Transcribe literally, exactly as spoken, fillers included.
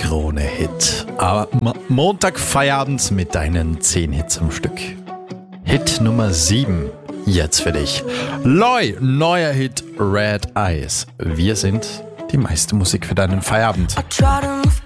Krone-Hit. Aber M- Montag Feierabend mit deinen zehn Hits am Stück. Hit Nummer sieben, jetzt für dich. Loi, neuer Hit Red Eyes. Wir sind die meiste Musik für deinen Feierabend. I try to move